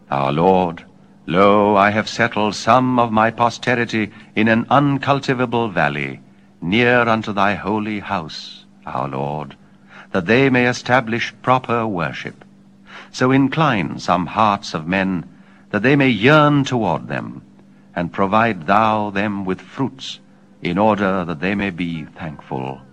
Our Lord, lo, I have settled some of my posterity in an uncultivable valley, near unto thy holy house, our Lord, that they may establish proper worship. So incline some hearts of men, that they may yearn toward them, and provide thou them with fruits, in order that they may be thankful.